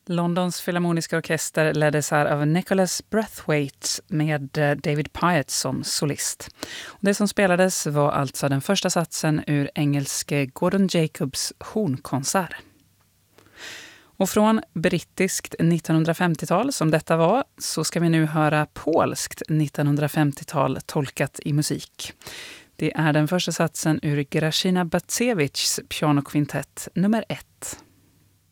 Londons filharmoniska orkester leddes här av Nicholas Brathwaite med David Pyatt som solist. Det som spelades var alltså den första satsen ur engelske Gordon Jacobs hornkonsert. Och från brittiskt 1950-tal som detta var så ska vi nu höra polskt 1950-tal tolkat i musik. Det är den första satsen ur Grażyna Bacewicz pianokvintett nummer 1.